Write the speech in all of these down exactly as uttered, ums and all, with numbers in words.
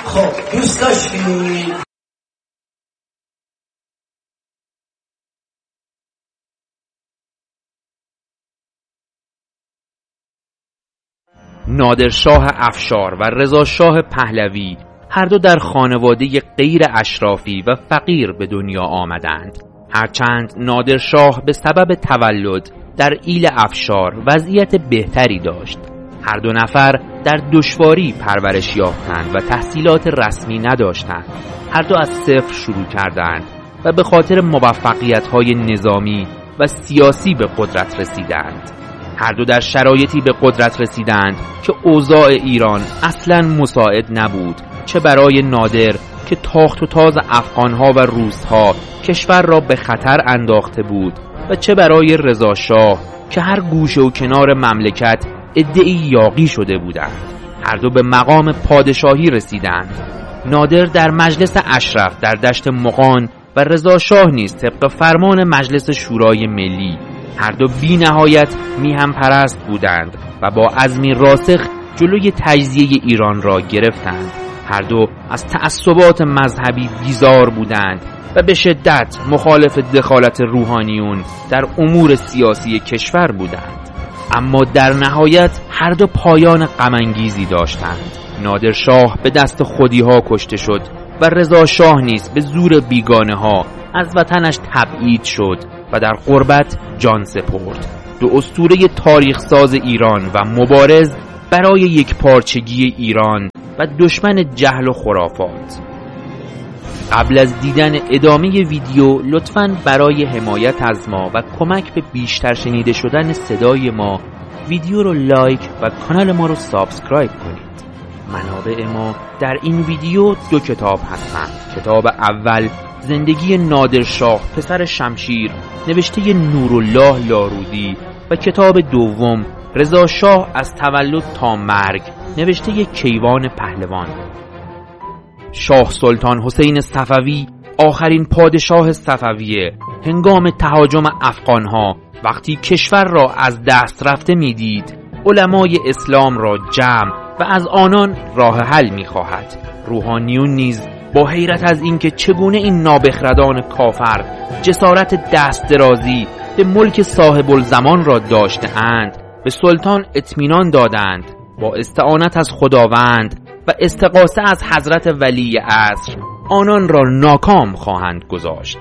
خب دوست داشتید نادرشاه افشار و رضاشاه پهلوی هر دو در خانواده غیر اشرافی و فقیر به دنیا آمدند. هرچند نادرشاه به سبب تولد در ایل افشار وضعیت بهتری داشت، هر دو نفر در دشواری پرورش یافتند و تحصیلات رسمی نداشتند. هر دو از صفر شروع کردند و به خاطر موفقیت‌های نظامی و سیاسی به قدرت رسیدند. هر دو در شرایطی به قدرت رسیدند که اوضاع ایران اصلاً مساعد نبود، چه برای نادر که تاخت و تاز افغانها و روسها کشور را به خطر انداخته بود و چه برای رضاشاه که هر گوشه و کنار مملکت ادعی یاغی شده بودند. هر دو به مقام پادشاهی رسیدند. نادر در مجلس اشرف در دشت مغان و رضاشاه نیز طبق فرمان مجلس شورای ملی. هر دو بی نهایت میهم پرست بودند و با عزمی راسخ جلوی تجزیه ایران را گرفتند. هر دو از تعصبات مذهبی بیزار بودند و به شدت مخالف دخالت روحانیون در امور سیاسی کشور بودند. اما در نهایت هر دو پایان غم‌انگیزی داشتند. نادرشاه به دست خودی‌ها کشته شد و رضاشاه نیز به زور بیگانه ها از وطنش تبعید شد و در غربت جان سپرد. دو اسطوره تاریخ ساز ایران و مبارز برای یک پارچگی ایران و دشمن جهل و خرافات. قبل از دیدن ادامه ویدیو لطفاً برای حمایت از ما و کمک به بیشتر شنیده شدن صدای ما ویدیو رو لایک و کانال ما رو سابسکرایب کنید. منابع ما در این ویدیو دو کتاب هستند. کتاب اول زندگی نادرشاه پسر شمشیر نوشته نورالله لارودی و کتاب دوم رضاشاه از تولد تا مرگ نوشته کیوان پهلوان. شاه سلطان حسین صفوی آخرین پادشاه صفویه. هنگام تهاجم افغانها وقتی کشور را از دست رفته میدید، علمای اسلام را جمع و از آنان راه حل میخواهد. روحانیون نیز با حیرت از اینکه چگونه این نابخردان کافر جسارت دست درازی به ملک صاحب الزمان را داشته اند، به سلطان اطمینان دادند با استعانت از خداوند و استغاثه از حضرت ولی عصر آنان را ناکام خواهند گذاشت.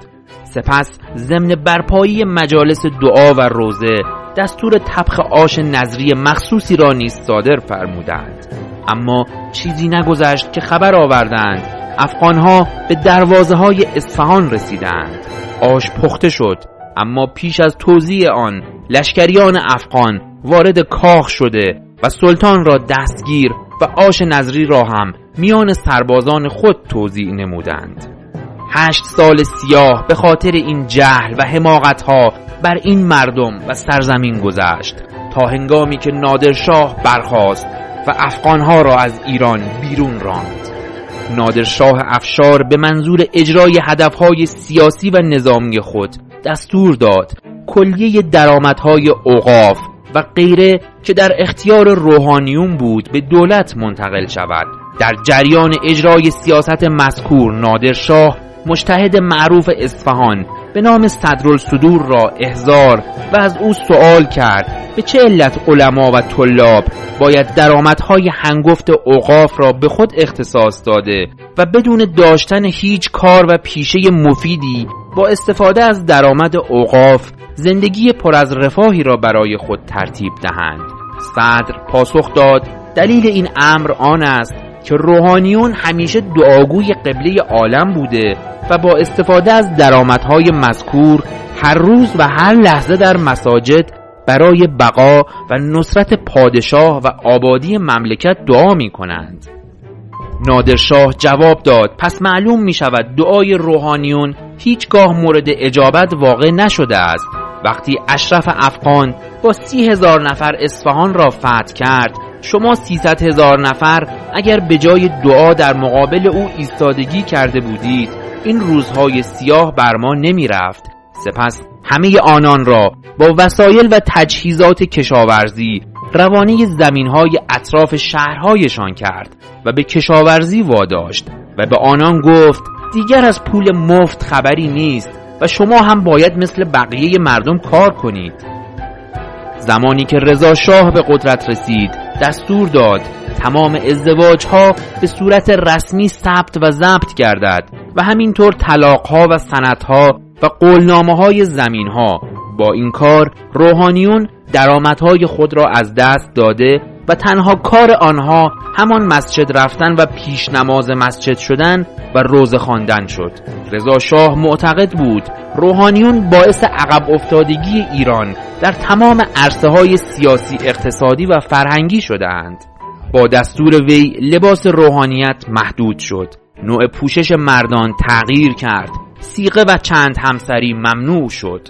سپس ضمن برپایی مجالس دعا و روزه دستور طبخ آش نظری مخصوصی را نیز صادر فرمودند. اما چیزی نگذشت که خبر آوردند افغانها به دروازه های اصفهان رسیدند. آش پخته شد، اما پیش از توزیع آن لشکریان افغان وارد کاخ شده و سلطان را دستگیر و آش نظری را هم میان سربازان خود توزیع نمودند. هشت سال سیاه به خاطر این جهل و حماقتها بر این مردم و سرزمین گذشت تا هنگامی که نادرشاه برخاست و افغانها را از ایران بیرون راند. نادرشاه افشار به منظور اجرای هدفهای سیاسی و نظامی خود دستور داد کلیه درآمدهای اوقاف و غیره که در اختیار روحانیون بود به دولت منتقل شود. در جریان اجرای سیاست مذکور نادرشاه مجتهد معروف اصفهان به نام صدرالصدور را احضار و از او سوال کرد به چه علت علما و طلاب باید درآمدهای هنگفت اوقاف را به خود اختصاص داده و بدون داشتن هیچ کار و پیشه مفیدی با استفاده از درآمد اوقاف زندگی پر از رفاهی را برای خود ترتیب دهند. صدر پاسخ داد دلیل این امر آن است که روحانیون همیشه دعاگوی قبله عالم بوده و با استفاده از درآمدهای مذکور هر روز و هر لحظه در مساجد برای بقا و نصرت پادشاه و آبادی مملکت دعا می کنند. نادرشاه جواب داد پس معلوم می شود دعای روحانیون هیچگاه مورد اجابت واقع نشده است. وقتی اشرف افغان با سی هزار نفر اصفهان را فتح کرد، شما سیصد هزار نفر اگر به جای دعا در مقابل او ایستادگی کرده بودید، این روزهای سیاه بر ما نمی رفت. سپس همه آنان را با وسایل و تجهیزات کشاورزی روانه زمین‌های اطراف شهرهایشان کرد و به کشاورزی واداشت و به آنان گفت دیگر از پول مفت خبری نیست و شما هم باید مثل بقیه مردم کار کنید. زمانی که رضا شاه به قدرت رسید دستور داد تمام ازدواج‌ها به صورت رسمی ثبت و ضبط گردد و همینطور طلاق‌ها و سندها و قولنامه‌های زمین‌ها. با این کار روحانیون درآمدهای خود را از دست داده و تنها کار آنها همان مسجد رفتن و پیش نماز مسجد شدن و روزه خواندن شد. رضا شاه معتقد بود روحانیون باعث عقب افتادگی ایران در تمام عرصه‌های سیاسی، اقتصادی و فرهنگی شده‌اند. با دستور وی لباس روحانیت محدود شد، نوع پوشش مردان تغییر کرد، صیغه و چند همسری ممنوع شد.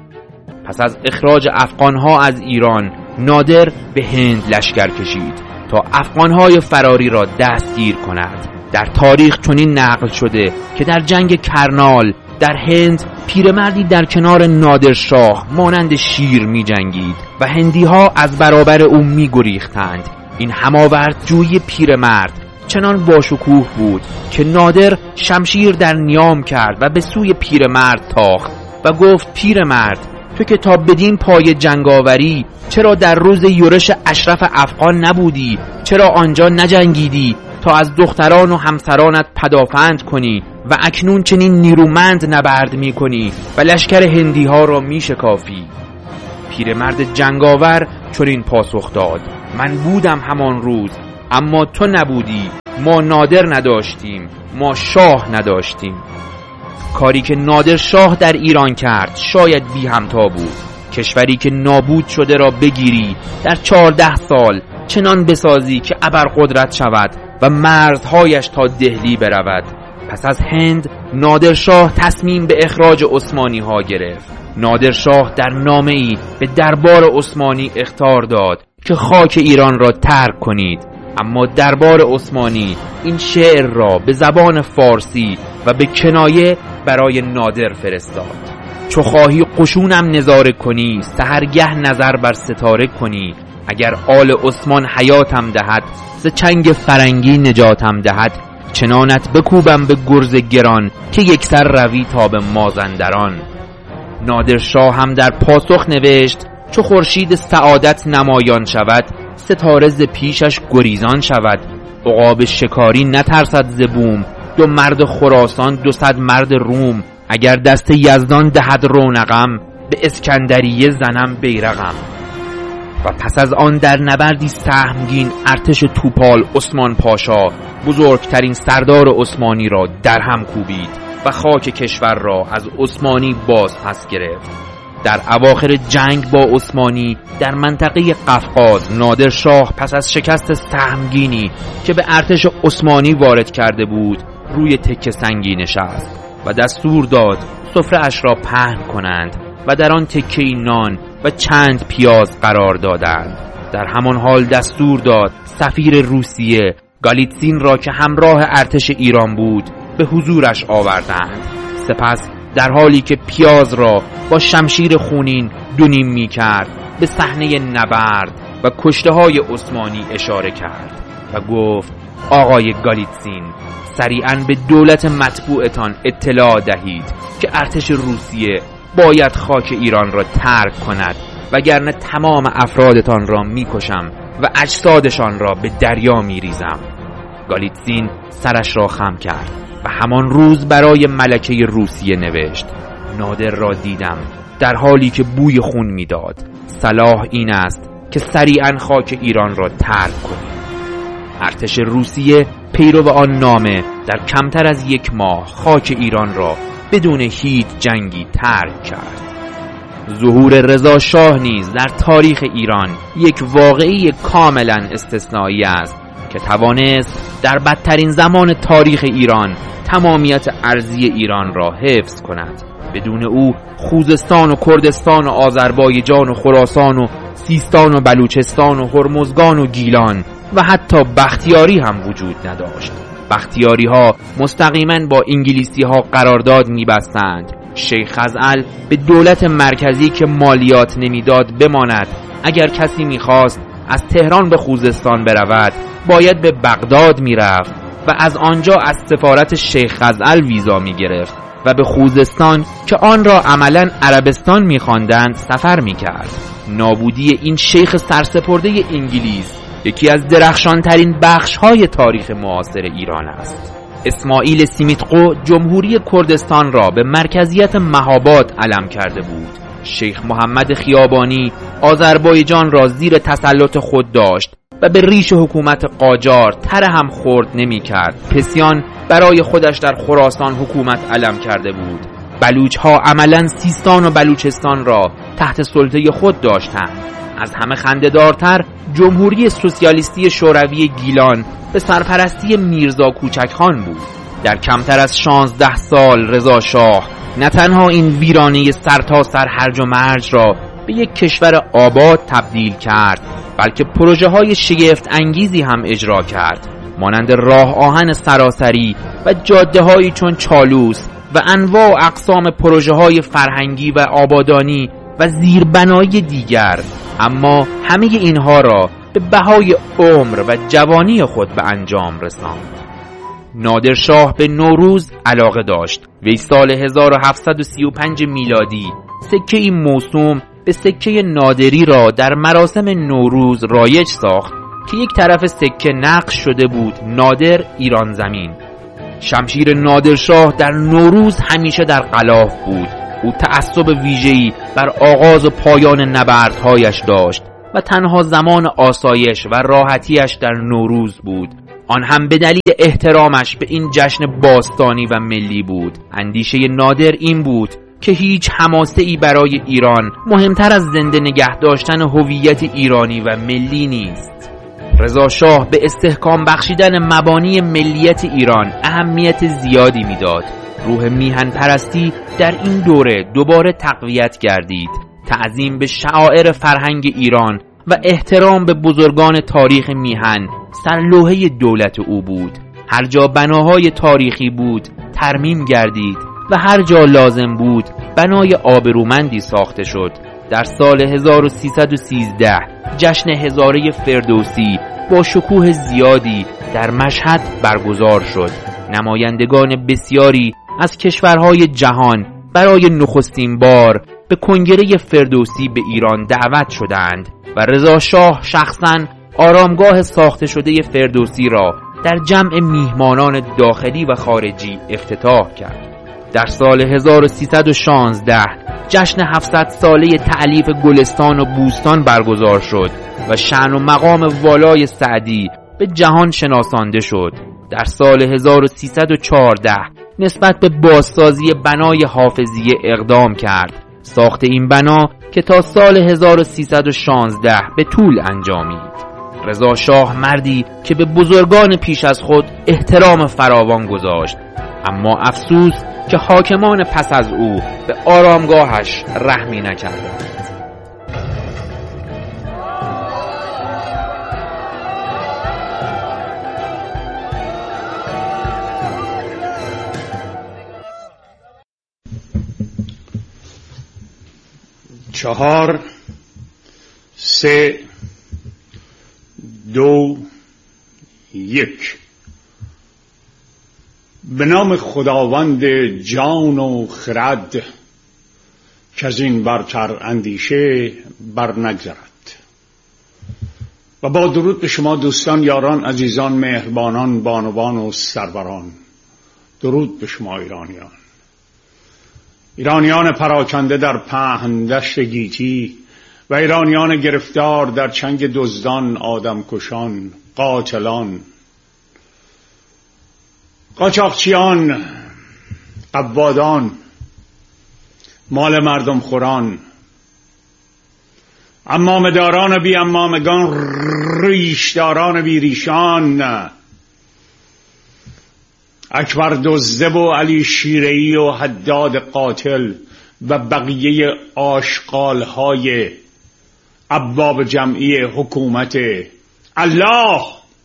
پس از اخراج افغانها از ایران، نادر به هند لشکر کشید تا افغانهای فراری را دستگیر کند. در تاریخ چنین نقل شده که در جنگ کرنال در هند پیرمردی در کنار نادر شاه مانند شیر می جنگید و هندیها از برابر او می گریختند. این هماورد جوی پیرمرد چنان باشکوه بود که نادر شمشیر در نیام کرد و به سوی پیرمرد تاخت و گفت پیرمرد تو که تا بدین پای جنگاوری چرا در روز یورش اشرف افغان نبودی؟ چرا آنجا نجنگیدی تا از دختران و همسرانت پدافند کنی و اکنون چنین نیرومند نبرد می کنی و لشکر هندی ها را می شکافی؟ پیرمرد جنگاور چنین پاسخ داد من بودم همان روز، اما تو نبودی. ما نادر نداشتیم، ما شاه نداشتیم. کاری که نادر شاه در ایران کرد شاید بی همتا بود. کشوری که نابود شده را بگیری در چهارده سال چنان بسازی که ابرقدرت شود و مرزهایش تا دهلی برود. پس از هند نادر شاه تصمیم به اخراج عثمانی ها گرفت. نادر شاه در نامه‌ای به دربار عثمانی اخطار داد که خاک ایران را ترک کنید، اما دربار عثمانی این شعر را به زبان فارسی و به کنایه برای نادر فرستاد. چو خواهی قشونم نظاره کنی، سحرگه نظر بر ستاره کنی. اگر آل عثمان حیاتم دهد، ز چنگ فرنگی نجاتم دهد. چنانت بکوبم به گرز گران، که یک سر روی تا به مازندران. نادر شاه هم در پاسخ نوشت چو خورشید سعادت نمایان شود، ستاره ز پیشش گریزان شود. عقاب شکاری نترسد ز بوم، دو مرد خراسان دو صد مرد روم. اگر دست یزدان دهد رونقم، به اسکندریه زنم بیرقم. و پس از آن در نبردی سهمگین ارتش توپال عثمان پاشا بزرگترین سردار عثمانی را در هم کوبید و خاک کشور را از عثمانی باز پس گرفت. در اواخر جنگ با عثمانی در منطقه قفقاز نادر شاه پس از شکست سهمگینی که به ارتش عثمانی وارد کرده بود روی تکه سنگی نشست و دستور داد سفره اش را پهن کنند و در آن تکه نان و چند پیاز قرار دادند. در همان حال دستور داد سفیر روسیه گالیتسین را که همراه ارتش ایران بود به حضورش آوردند. سپس در حالی که پیاز را با شمشیر خونین دونیم می کرد به صحنه نبرد و کشته های عثمانی اشاره کرد و گفت آقای گالیتسین، سریعاً به دولت مطبوعتان اطلاع دهید که ارتش روسیه باید خاک ایران را ترک کند، وگرنه تمام افرادتان را میکشم و اجسادشان را به دریا میریزم. گالیتسین سرش را خم کرد و همان روز برای ملکه روسیه نوشت نادر را دیدم در حالی که بوی خون میداد. صلاح این است که سریعاً خاک ایران را ترک کنید. ارتش روسیه پیرو آن نامه در کمتر از یک ماه خاک ایران را بدون هیچ جنگی ترک کرد. ظهور رضا شاه نیز در تاریخ ایران یک واقعی کاملا استثنایی است که توانست در بدترین زمان تاریخ ایران تمامیت ارضی ایران را حفظ کند. بدون او خوزستان و کردستان و آذربایجان و خراسان و سیستان و بلوچستان و هرمزگان و گیلان و حتی بختیاری هم وجود نداشت. بختیاری ها مستقیما با انگلیسی ها قرارداد می بستند شیخ خزعل به دولت مرکزی که مالیات نمیداد بماند. اگر کسی میخواست از تهران به خوزستان برود باید به بغداد میرفت و از آنجا از سفارت شیخ خزعل ویزا میگرفت و به خوزستان که آن را عملاً عربستان می‌خواندند سفر می‌کرد. نابودی این شیخ سرسپرده انگلیس یکی از درخشانترین بخش‌های تاریخ معاصر ایران است. اسماعیل سیمیتقو جمهوری کردستان را به مرکزیت مهاباد علم کرده بود. شیخ محمد خیابانی آذربایجان را زیر تسلط خود داشت و به ریش حکومت قاجار تره هم خورد نمی کرد. پسیان برای خودش در خراسان حکومت علم کرده بود. بلوچ ها عملاً سیستان و بلوچستان را تحت سلطه خود داشتند. از همه خنده‌دارتر جمهوری سوسیالیستی شوروی گیلان به سرپرستی میرزا کوچکخان بود. در کمتر از شانزده سال رضا شاه نه تنها این ویرانه سرتاسر هرج و مرج را به یک کشور آباد تبدیل کرد، بلکه پروژه های شگفت انگیزی هم اجرا کرد، مانند راه آهن سراسری و جاده هایی چون چالوس و انواع و اقسام پروژه های فرهنگی و آبادانی و زیربنایی دیگر. اما همه اینها را به بهای عمر و جوانی خود به انجام رساند. نادرشاه به نوروز علاقه داشت. وی سال هزار و هفتصد و سی و پنج میلادی سکه این موسوم به سکه نادری را در مراسم نوروز رایج ساخت که یک طرف سکه نقش شده بود نادر ایران زمین. شمشیر نادرشاه در نوروز همیشه در غلاف بود. او تعصب ویژه‌ای بر آغاز و پایان نبردهایش داشت و تنها زمان آسایش و راحتیش در نوروز بود، آن هم به دلیل احترامش به این جشن باستانی و ملی بود. اندیشه نادر این بود که هیچ حماسه‌ای برای ایران مهمتر از زنده نگه داشتن هویت ایرانی و ملی نیست. رضا شاه به استحکام بخشیدن مبانی ملیت ایران اهمیت زیادی میداد. روح میهن پرستی در این دوره دوباره تقویت گردید. تعظیم به شعائر فرهنگ ایران و احترام به بزرگان تاریخ میهن سرلوحه دولت او بود. هر جا بناهای تاریخی بود ترمیم گردید و هر جا لازم بود بنای آبرومندی ساخته شد. در سال هزار و سیصد و سیزده جشن هزاره فردوسی با شکوه زیادی در مشهد برگزار شد. نمایندگان بسیاری از کشورهای جهان برای نخستین بار به کنگره فردوسی به ایران دعوت شدند و رضا شاه شخصاً آرامگاه ساخته شده فردوسی را در جمع میهمانان داخلی و خارجی افتتاح کرد. در سال هزار و سیصد و شانزده جشن هفتصد ساله تألیف گلستان و بوستان برگزار شد و شأن و مقام والای سعدی به جهان شناسانده شد. در سال هزار و سیصد و چهارده نسبت به بازسازی بنای حافظیه اقدام کرد. ساخت این بنا که تا سال هزار و سیصد و شانزده به طول انجامید. رضا شاه مردی که به بزرگان پیش از خود احترام فراوان گذاشت، اما افسوس که حاکمان پس از او به آرامگاهش رحمی نکردند. چهار سه دو یک. به نام خداوند جان و خرد که از این برتر اندیشه بر نگذرد. و با درود به شما دوستان، یاران، عزیزان، مهربانان، بانوان و سروران. درود به شما ایرانیان، ایرانیان پراکنده در پهن دشت گیتی و ایرانیان گرفتار در چنگ دزدان، آدمکشان، قاتلان، قاچاقچیان، قوادان، مال مردم خوران، امامداران بی امامگان، ریشداران بی ریشان، اکبر دزده و علی شیره‌ای و حداد قاتل و بقیه آشغال‌های ارباب جمعی حکومت الله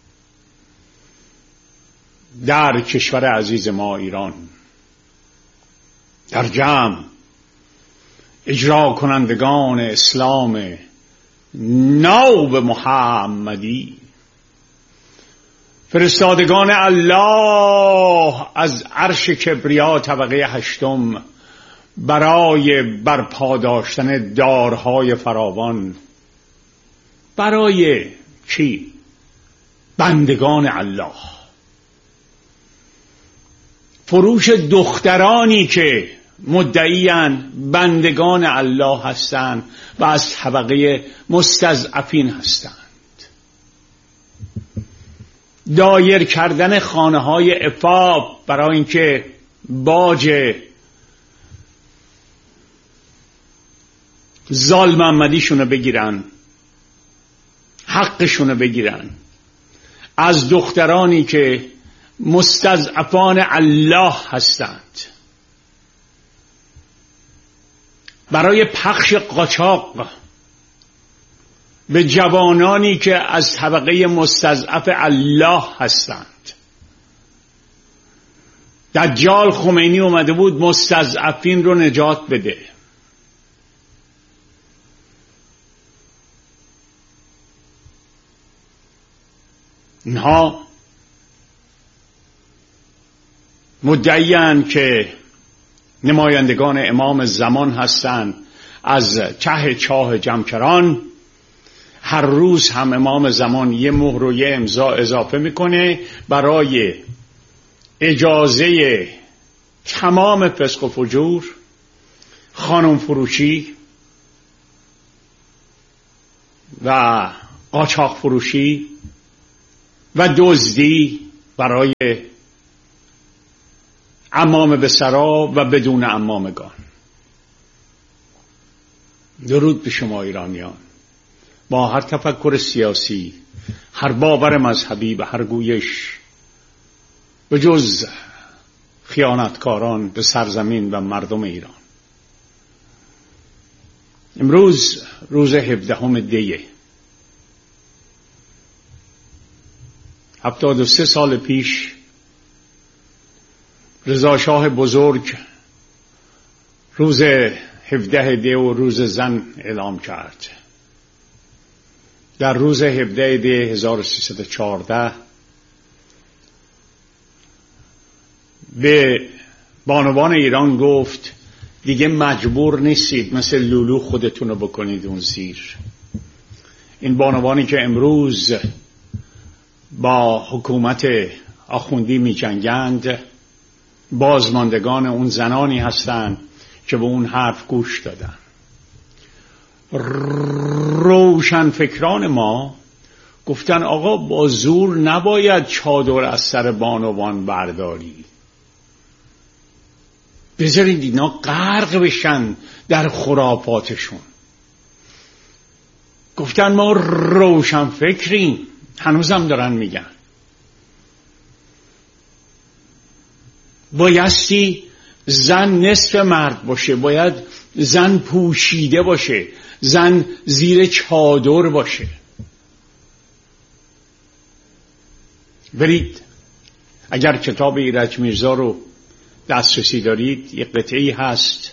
در کشور عزیز ما ایران، در جمع اجرا کنندگان اسلام ناب محمدی. فرستادگان الله از عرش کبریا طبقه هشتم برای برپا داشتن دارهای فراوان. برای چی؟ بندگان الله. فروش دخترانی که مدعیان بندگان الله هستند و از طبقه مستضعفین هستند. دایر کردن خانه های عفاف برای اینکه باج زال محمدیشونو بگیرن، حقشونو بگیرن از دخترانی که مستضعفان الله هستند. برای پخش قاچاق به جوانانی که از طبقه مستضعف الله هستند. دجال خمینی اومده بود مستضعفین رو نجات بده. اینها مدعیان که نمایندگان امام زمان هستند از ته چاه جمکران. هر روز هم امام زمان یه مهر و یه امضا اضافه میکنه برای اجازه تمام فسق و فجور، خانم فروشی و قاچاق فروشی و دزدی برای عمام به سرا و بدون عمامگان. درود به شما ایرانیان. با هر تفکر سیاسی، هر باور مذهبی و هر گویش، به جز خیانتکاران به سرزمین و مردم ایران. امروز روز هفدهم دیه. هفتاد و سه سال پیش رضا شاه بزرگ روز هفده دی و روز زن اعلام کرد. در روز هفده دی هزار و سیصد و چهارده به بانوان ایران گفت دیگه مجبور نیستید مثل لولو خودتون رو بکنید اون زیر. این بانوانی که امروز با حکومت آخوندی می جنگند بازماندگان اون زنانی هستند که به اون حرف گوش دادن. روشن فکران ما گفتن آقا با زور نباید چادر از سر بانوان برداری، بذارید اینا غرق بشن در خرافاتشون. گفتن ما روشن فکریم، هنوزم دارن میگن بایستی زن نصف مرد باشه، باید زن پوشیده باشه، زن زیر چادر باشه. برید اگر کتاب ایرج میرزا رو دسترسی دارید، یک قطعی هست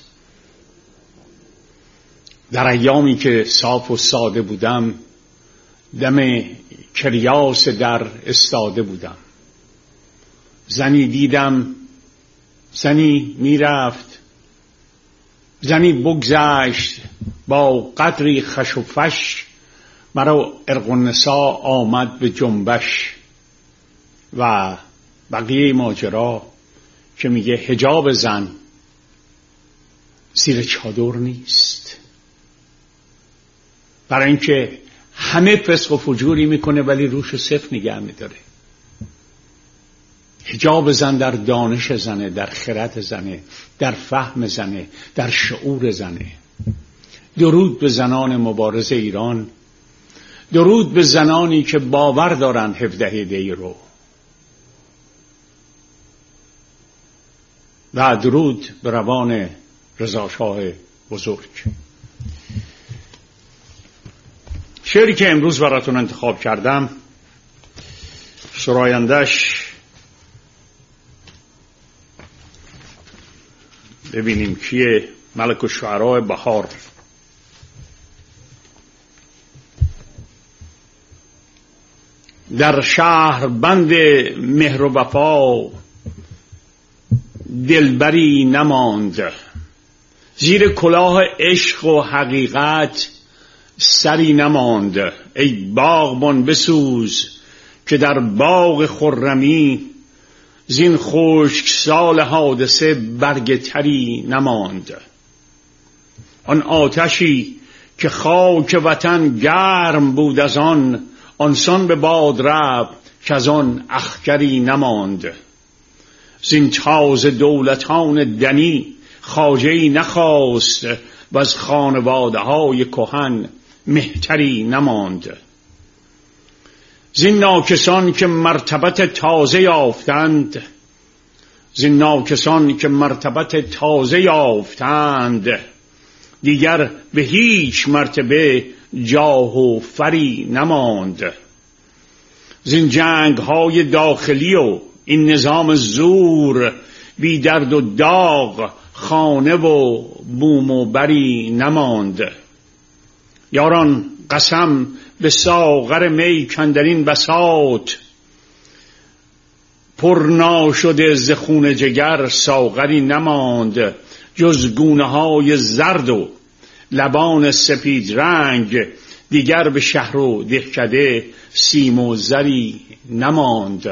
در ایامی که صاف و ساده بودم دم کریاس در استاده بودم. زنی دیدم، زنی میرفت، زنی بگذشت با قدری خش و فش، مرا ارق النساء آمد به جنبش. و بقیه ماجرا که میگه حجاب زن زیر چادر نیست، برای اینکه همه فسق و فجوری میکنه ولی روش صفر نگه میداره. حجاب زن در دانش زنه، در خرد زنه، در فهم زنه، در شعور زنه. درود به زنان مبارز ایران، درود به زنانی که باور دارن هفده دی رو، و درود به روان رضا شاه بزرگ. شعری که امروز براتون انتخاب کردم سرایندش ببینیم کیه؟ ملک الشعراء بهار. در شهر بند مهر و وفا دلبری نماند. زیر کلاه عشق و حقیقت سری نماند. ای باغبان بسوز که در باغ خرمی، زین خشک سال حادثه برگ تری نماند. آن آتشی که خاک وطن گرم بود از آن، آنسان به باد رفت که از آن اخگری نماند. زین تاز دولتان دنی خواجه‌ای نخواست، و از خانواده های کهن مهتری نماند. زین ناکسان که مرتبت تازه یافتند، زین ناکسان که مرتبت تازه یافتند، دیگر به هیچ مرتبه جاه و فری نماند. زین جنگ های داخلی و این نظام زور، بی درد و داغ خانه و بوم و بری نماند. یاران قسم به ساغر می کندرین بساط، پر ناشده ز خون جگر ساغری نماند. جز گونه های زرد و لبان سپید رنگ، دیگر به شهر و دهکده سیم و زری نماند.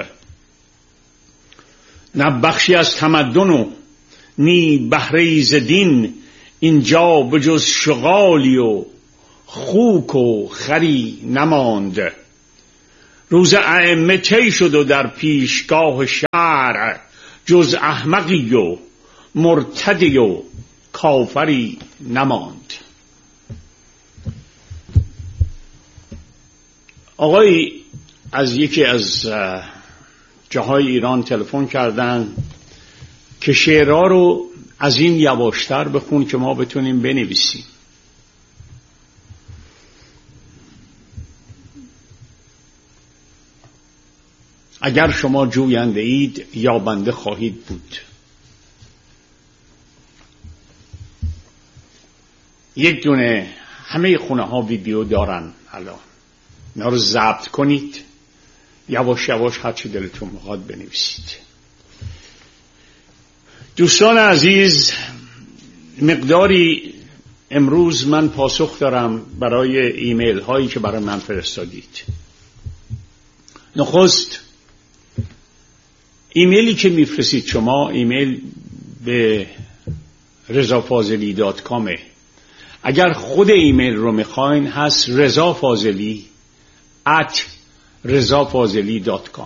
نه بخشی از تمدن و نی بهره‌ای ز دین، اینجا به جز شغالی و خوک و خری نماند. روز ائمه طی شد و در پیشگاه شرع، جز احمقی و مرتدی و کافری نماند. آقای از یکی از جاهای ایران تلفن کردن که شعرها رو از این یواشتر بخون که ما بتونیم بنویسیم. اگر شما جوینده اید یابنده خواهید بود. یک دونه همه خونه ها ویدیو دارن الان، اینا رو ضبط کنید، یواش یواش هر چی دلتون میخواد بنویسید. دوستان عزیز، مقداری امروز من پاسخ دارم برای ایمیل هایی که برای من فرستادید. نخست ایمیلی که میفرستید شما، ایمیل به رضا فاضلی دات کامه. اگر خود ایمیل رو میخواین هست رضا فاضلی ات رضا فاضلی دات کام،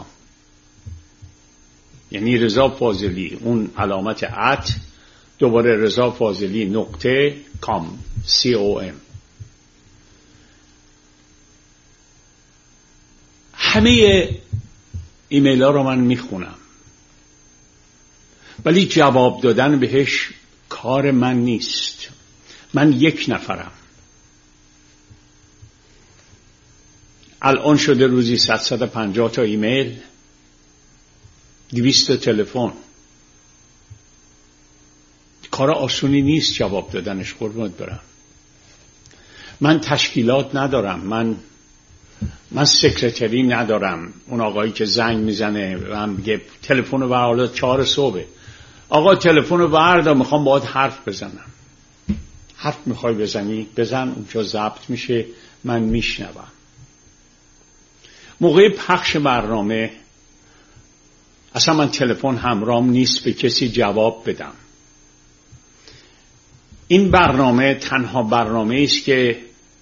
یعنی رضا فاضلی اون علامت ات، دوباره رضا فاضلی نقطه کام سی او ام. همه ایمیل ها رو من میخونم، ولی جواب دادن بهش کار من نیست. من یک نفرم. الان شده روزی صد صد و پنجاه تا ایمیل، دویست تا تلفن. کار آسونی نیست جواب دادنش، قربونت برم. من تشکیلات ندارم، من من سکرتری ندارم. اون آقایی که زنگ میزنه و هم میگه تلفن رو برآورد چهار صبح، آقا تلفن رو بردا میخوام باهات حرف بزنم. حرف میخوای بزنی بزن، اونجا ضبط میشه، من میشنوم. موقع پخش برنامه اصلا من تلفن همراهم نیست به کسی جواب بدم. این برنامه تنها برنامه است که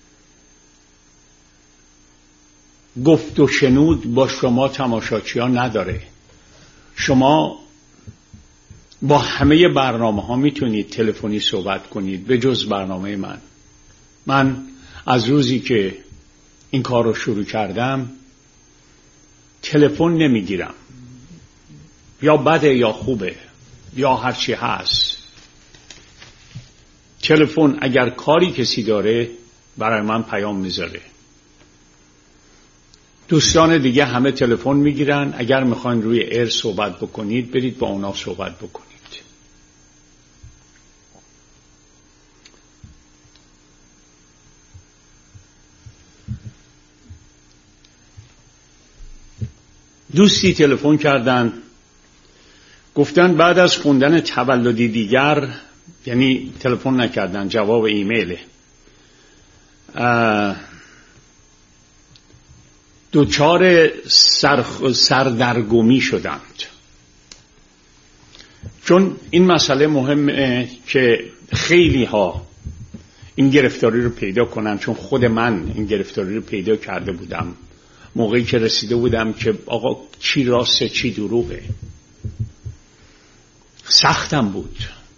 گفت و شنود با شما تماشاچیان نداره. شما با همه برنامه ها میتونید تلفنی صحبت کنید به جز برنامه من. من از روزی که این کار رو شروع کردم تلفن نمیگیرم، یا بده یا خوبه یا هرچی هست. تلفن اگر کاری کسی داره برای من پیام میذاره. دوستان دیگه همه تلفن میگیرن. اگر میخواین روی ایر صحبت بکنید برید با اونا صحبت بکنید. دوستی تلفن کردن، گفتن بعد از خوندن تولدی دیگر، یعنی تلفن نکردن، جواب ایمیله، دوچار سر سردرگمی شدند. چون این مسئله مهمه که خیلی ها این گرفتاری رو پیدا کنن، چون خود من این گرفتاری رو پیدا کرده بودم موقعی که رسیده بودم که آقا چی راسته چی دروغه. سختم بود.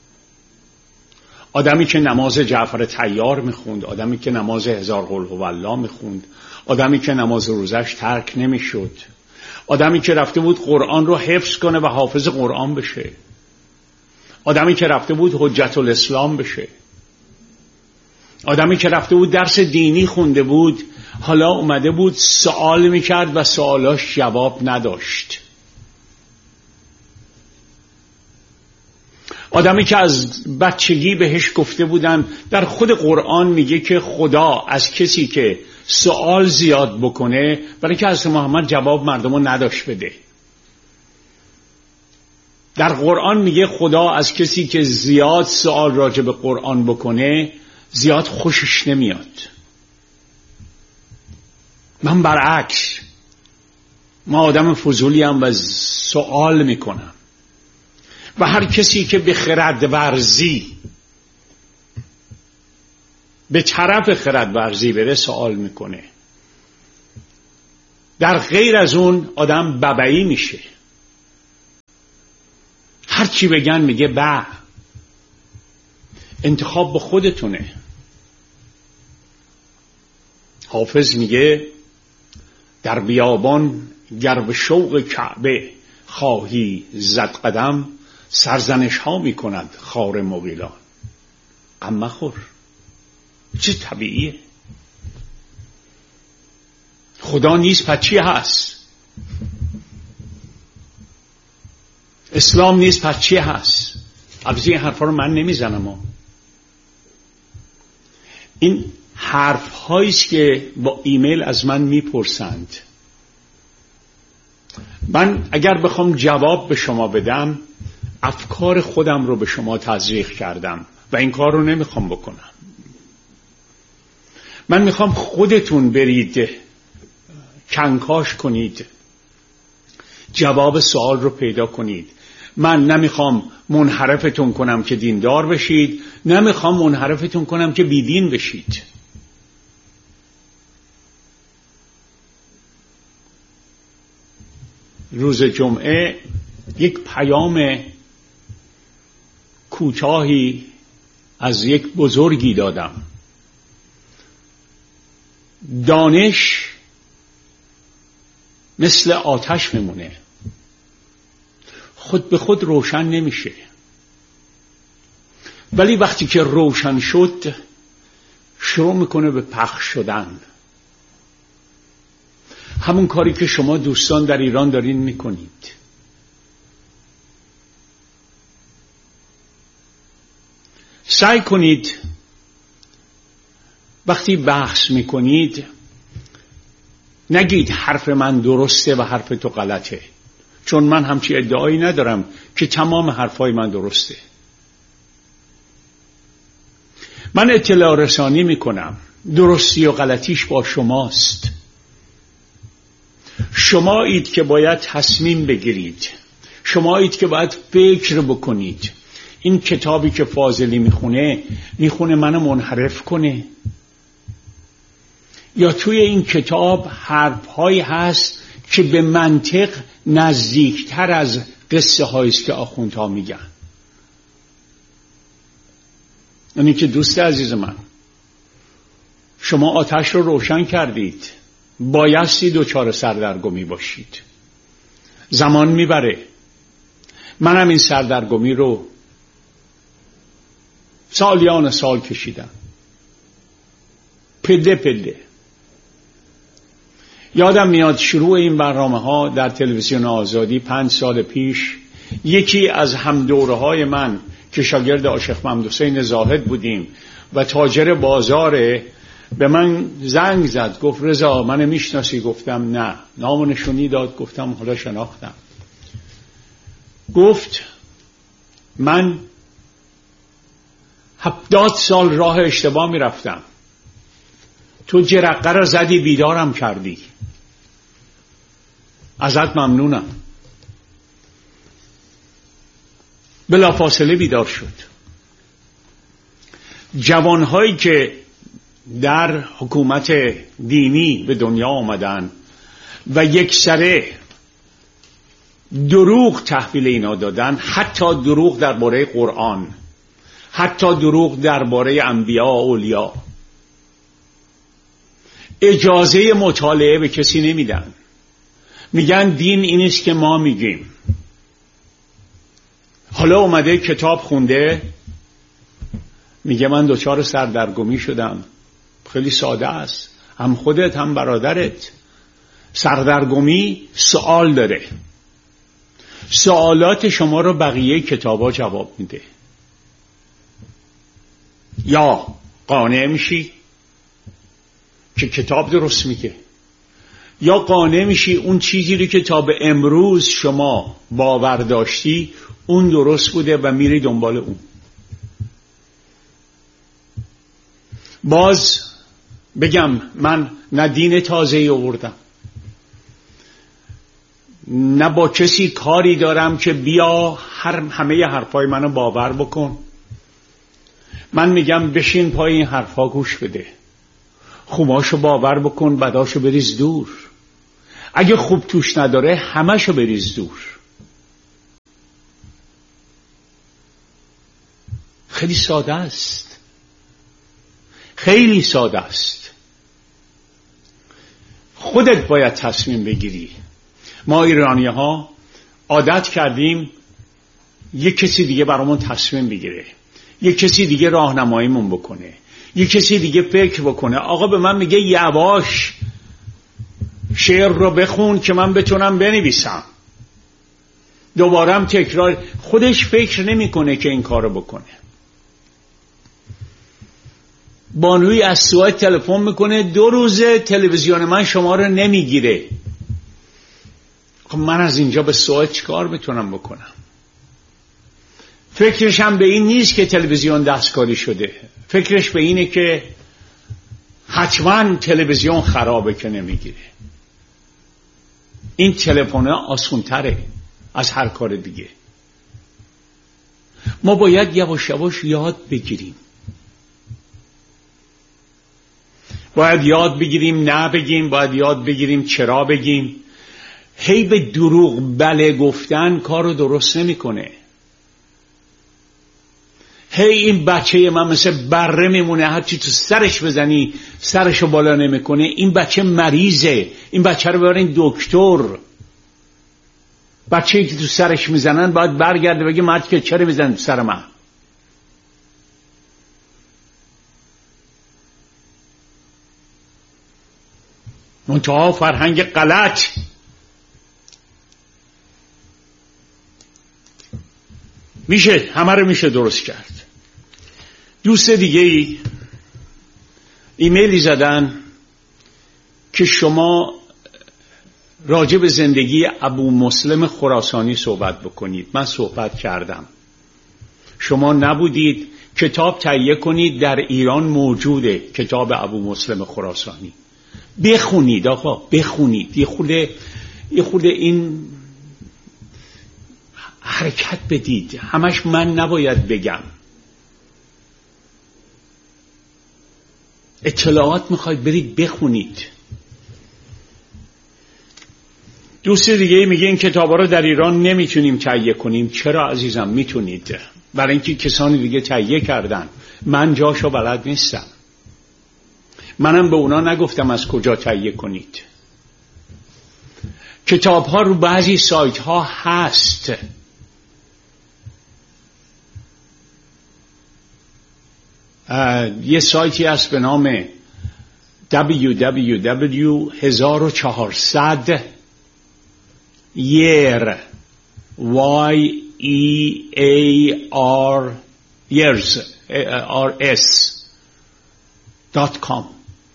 آدمی که نماز جعفر طیار میخوند، آدمی که نماز هزار قل هوالله میخوند، آدمی که نماز روزش ترک نمیشد، آدمی که رفته بود قرآن رو حفظ کنه و حافظ قرآن بشه، آدمی که رفته بود حجت الاسلام بشه، آدمی که رفته بود درس دینی خونده بود، حالا اومده بود سوال میکرد و سوالاش جواب نداشت. آدمی که از بچگی بهش گفته بودن، در خود قرآن میگه که خدا از کسی که سوال زیاد بکنه، برای که حضرت محمد جواب مردمو نداشت بده. در قرآن میگه خدا از کسی که زیاد سوال راجع به قرآن بکنه زیاد خوشش نمیاد. من برعکس، ما آدم فضولیم و سوال میکنم و هر کسی که به خرد ورزی، به طرف خرد ورزی بره سوال میکنه. در غیر از اون آدم ببعی میشه، هر چی بگن میگه به. انتخاب به خودتونه. حافظ میگه در بیابان گر به شوق کعبه خواهی زد قدم، سرزنش ها می کند خار مغیلان. غم مخور، چه طبیعیه. خدا نیست پس چی هست؟ اسلام نیست پس چی هست؟ البته این حرفا رو من نمیزنم. این حرف هاییست که با ایمیل از من میپرسند. من اگر بخوام جواب به شما بدم، افکار خودم رو به شما تزریق کردم و این کار رو نمیخوام بکنم. من میخوام خودتون برید کنکاش کنید، جواب سوال رو پیدا کنید. من نمیخوام منحرفتون کنم که دیندار بشید، نمیخوام منحرفتون کنم که بیدین بشید. روز جمعه یک پیام کوتاهی از یک بزرگی دادم. دانش مثل آتش میمونه، خود به خود روشن نمیشه، ولی وقتی که روشن شد شروع میکنه به پخش شدن. همون کاری که شما دوستان در ایران دارین میکنید. سعی کنید وقتی بحث میکنید نگید حرف من درسته و حرف تو غلطه، چون من همچی ادعایی ندارم که تمام حرفای من درسته. من اطلاع رسانی میکنم، درستی و غلطیش با شماست. شمایید که باید تصمیم بگیرید، شمایید که باید فکر بکنید. این کتابی که فاضلی میخونه میخونه منو منحرف کنه، یا توی این کتاب حرفهایی هست که به منطق نزدیکتر از قصه هاییست که آخوندها میگن. یعنی که دوست عزیز من، شما آتش رو روشن کردید، بایستی دوچار سردرگمی باشید. زمان میبره. منم این سردرگمی رو سالیان سال کشیدم، پله پله. یادم میاد شروع این برنامه ها در تلویزیون آزادی پنج سال پیش، یکی از همدوره های من که شاگرد آشق محمد حسین زاهد بودیم و تاجر بازار به من زنگ زد، گفت رضا من میشناسی؟ گفتم نه. نام و نشونی داد، گفتم حالا شناختم. گفت من هفتاد سال راه اشتباه میرفتم، تو جرقه را زدی بیدارم کردی، ازت ممنونم. بلافاصله بیدار شد. جوانهایی که در حکومت دینی به دنیا آمدن و یک سره دروغ تحویل اینا دادن، حتی دروغ درباره قرآن، حتی دروغ درباره انبیا و اولیا، اجازه مطالعه به کسی نمیدن. میگن دین اینیست که ما میگیم. حالا اومده کتاب خونده، میگه من دچار سردرگمی شدم. خیلی ساده است، هم خودت هم برادرت. سردرگمی سوال داره، سوالات شما رو بقیه کتابا جواب میده. یا قانع میشی که کتاب درست میگه، یا قانع میشی اون چیزی رو که تا به امروز شما باور داشتی اون درست بوده و میری دنبال اون. باز بگم من نه دین تازه‌ای آوردم، نه با کسی کاری دارم که بیا هر همه حرفای منو باور بکن. من میگم بشین پای این حرفا گوش بده، خوباشو باور بکن، بداشو بریز دور. اگه خوب توش نداره همشو بریز دور. خیلی ساده است، خیلی ساده است. خودت باید تصمیم بگیری. ما ایرانی ها عادت کردیم یک کسی دیگه برامون تصمیم بگیره، یک کسی دیگه راهنماییمون بکنه، یک کسی دیگه فکر بکنه. آقا به من میگه یواش شعر رو بخون که من بتونم بنویسم، دوبارم تکرار. خودش فکر نمیکنه که این کارو بکنه. بانوی از سوئد تلفن میکنه، دو روزه تلویزیون من شما رو نمیگیره. خب من از اینجا به سوئد چیکار بتونم بکنم؟ فکرش هم به این نیست که تلویزیون دستکاری شده، فکرش به اینه که حتما تلویزیون خرابه که نمیگیره. این تلفن آسونتره از هر کار دیگه. ما باید یواش یواش یاد بگیریم، باید یاد بگیریم نه بگیم، باید یاد بگیریم چرا بگیم. هی به دروغ بله گفتن کارو درست نمیکنه. هی این بچه من مثل بره میمونه، هرچی تو سرش بزنی سرشو بالا نمیکنه. این بچه مریضه، این بچه رو ببرین دکتر. بچه‌ای که تو سرش میزنن باید برگرده بگه مرد که چرا میزنن تو سر من؟ منتها فرهنگ غلط. میشه همه رو میشه درست کرد. دوست دیگه ای ایمیلی زدن که شما راجع به زندگی ابو مسلم خراسانی صحبت بکنید. من صحبت کردم، شما نبودید. کتاب تهیه کنید، در ایران موجوده کتاب ابو مسلم خراسانی. بخونید آقا، بخونید. یه خورده یه خورده این حرکت بدید. همش من نباید بگم. اطلاعات میخواید برید بخونید. دوست دیگه میگه این کتابا رو در ایران نمیتونیم تهیه کنیم. چرا عزیزم؟ میتونید، برای اینکه کسانی دیگه تهیه کردن. من جاشو بلد نیستم، منم به اونا نگفتم از کجا تهیه کنید. کتاب ها رو بعضی سایت ها هست. یه سایتی هست به نام دبلیو دبلیو دبلیو هزار و چهارصد year y e a r years r s dot com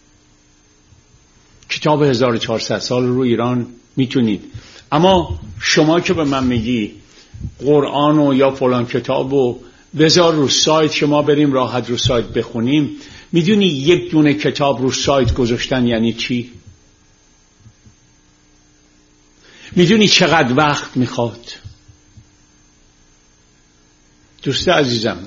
کتاب هزار و چهارصد سال رو ایران میتونید. اما شما که به من میگی قرآن و یا فلان کتاب و بذار رو سایت، شما بریم راحت رو سایت بخونیم، میدونی یک دونه کتاب رو سایت گذاشتن یعنی چی؟ میدونی چقدر وقت میخواد؟ دوست عزیزم،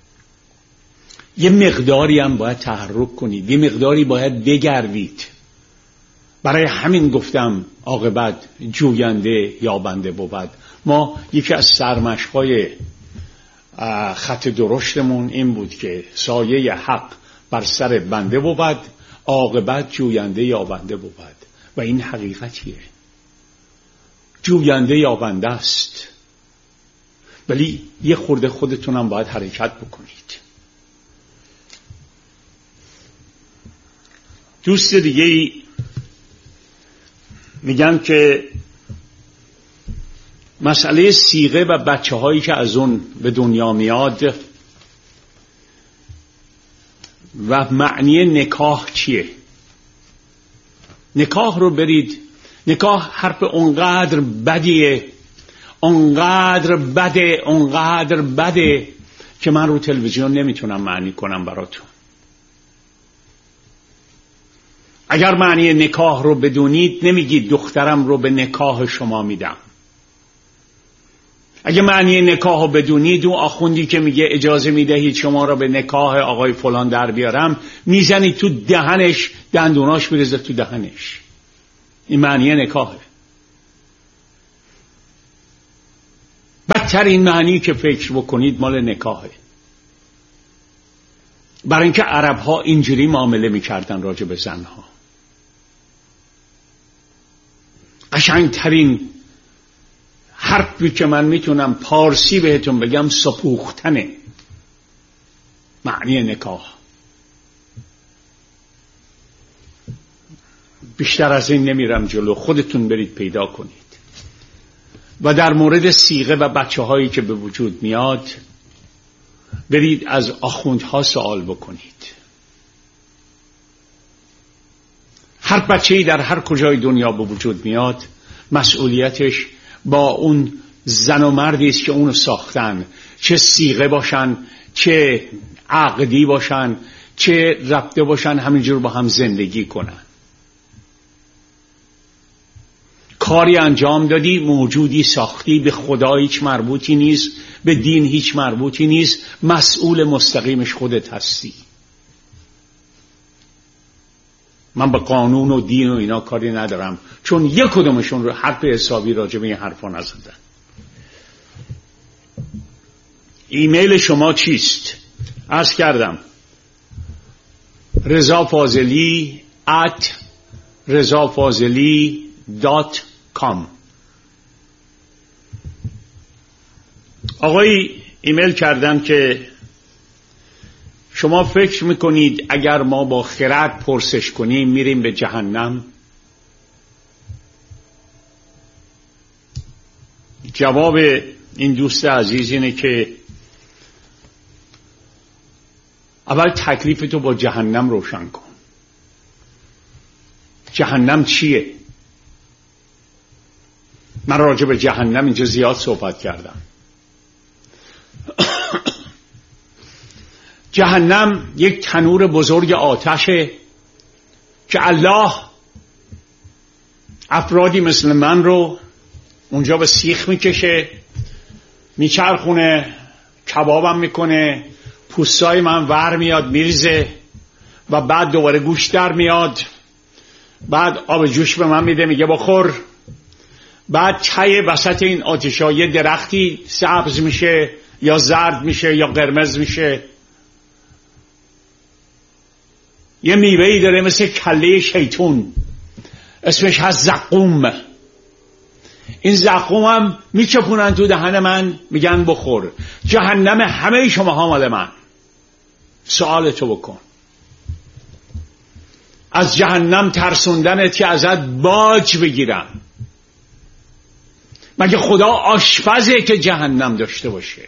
یه مقداری هم باید تحرک کنید، یه مقداری باید بگردید. برای همین گفتم عاقبت جوینده یابنده بود. ما یکی از سرمشق‌های خط درشتمون این بود که سایه حق بر سر بنده بود، عاقبت جوینده یابنده بود. و این حقیقتیه، جوینده یابنده است، ولی یه خورده خودتونم باید حرکت بکنید. دوست دیگه ای میگن که مسئله صیغه و بچه هایی که از اون به دنیا میاد و معنی نکاح چیه. نکاح رو برید، نکاح حرف اونقدر بدیه، اونقدر بده، اونقدر بده که من رو تلویزیون نمیتونم معنی کنم براتون. اگر معنی نکاح رو بدونید نمیگید دخترم رو به نکاح شما میدم. اگه معنی نکاح رو بدونید، اون آخوندی که میگه اجازه میدهید شما رو به نکاح آقای فلان در بیارم، میزنید تو دهنش، دندوناش میرزه تو دهنش. این معنی نکاحه. بدترین معنی که فکر بکنید مال نکاحه. برای اینکه عرب ها اینجوری معامله میکردن راجع به زنها. قشنگترین حرفی که من میتونم پارسی بهتون بگم سپوختنه معنی نکاح. بیشتر از این نمیرم جلو، خودتون برید پیدا کنید. و در مورد صیغه و بچه هایی که به وجود میاد، برید از آخوندها سوال بکنید. هر بچه‌ای در هر کجای دنیا به وجود میاد، مسئولیتش با اون زن و مردی است که اونو ساختن، چه صیغه باشن، چه عقدی باشن، چه ربطه باشن، همینجور با هم زندگی کنن. کاری انجام دادی، موجودی ساختی، به خدا هیچ مربوطی نیست، به دین هیچ مربوطی نیست، مسئول مستقیمش خودت هستی. من به قانون و دین و اینا کاری ندارم، چون یک کدومشون رو حرف حسابی راجع به این حرفا نزدن. ایمیل شما چیست؟ عرض کردم رضا فاضلی ات رضا فاضلی دات کام. آقای ایمیل کردن که شما فکر میکنید اگر ما با خرد پرسش کنیم میریم به جهنم؟ جواب این دوست عزیز اینه که اول تکلیفتو با جهنم روشن کن. جهنم چیه؟ من راجع به جهنم اینجا زیاد صحبت کردم. جهنم یک تنور بزرگ آتشه که الله افرادی مثل من رو اونجا به سیخ میکشه، میچرخونه، کبابم میکنه، پوستای من ور میاد میریزه و بعد دوباره گوشت در میاد، بعد آب جوش به من میده میگه بخور، بعد چای وسط این آتشای درختی سبز میشه یا زرد میشه یا قرمز میشه. یه میوهی داره مثل کله شیطون، اسمش هست زقوم. این زقوم هم میچپونن تو دهن من میگن بخور. جهنم همه شما ها مال من. سوالتو بکن. از جهنم ترسوندنت که ازت باج بگیرم. مگه خدا آشپزه که جهنم داشته باشه؟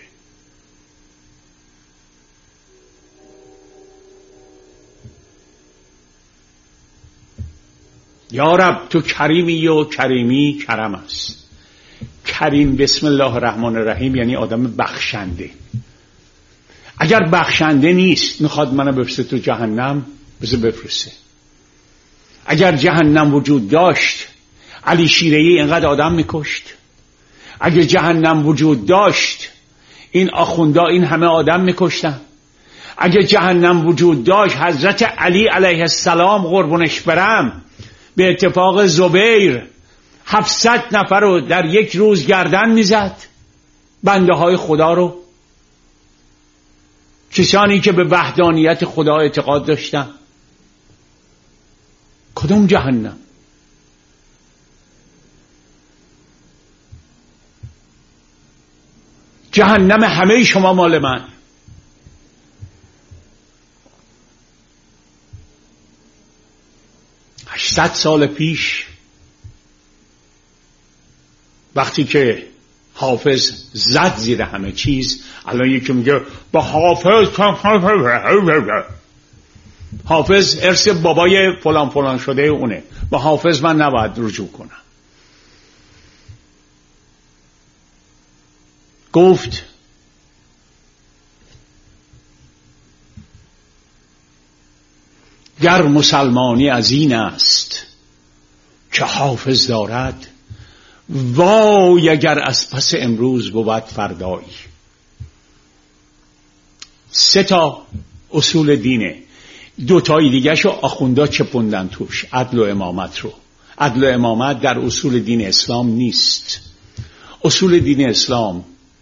یا رب تو کریمی و کریمی کرم است. کریم بسم الله الرحمن الرحیم یعنی آدم بخشنده. اگر بخشنده نیست میخواد منو بفرسته تو جهنم، بذار بفرسته. اگر جهنم وجود داشت علی شیره‌ای اینقدر آدم میکشت؟ اگر جهنم وجود داشت این آخوندا این همه آدم میکشتن؟ اگر جهنم وجود داشت حضرت علی علیه السلام قربونش برم به اتفاق زبیر هفتصد نفر رو در یک روز گردن میزد، بنده های خدا رو، کسانی که به وحدانیت خدا اعتقاد داشتن. کدوم جهنم؟ جهنم همه شما مال من. هشتصد سال پیش وقتی که حافظ زد زیر همه چیز، الان یکی میگه با حافظ حافظ ارث بابای فلان فلان شده اونه، با حافظ من نباید رجوع کنم. گفت گر مسلمانی از این است که حافظ دارد، وای اگر از پس امروز بود فردایی. سه تا اصول دینه، دو تای دیگه شو آخوندا چپوندن توش، عدل و امامت رو. عدل و امامت در اصول دین اسلام نیست. اصول دین اسلام